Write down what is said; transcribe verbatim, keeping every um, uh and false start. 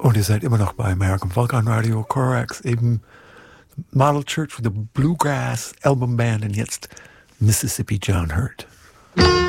Und ihr seid immer noch bei American Folk on Radio Corax, eben Model Church with the Bluegrass Album Band und jetzt Mississippi John Hurt.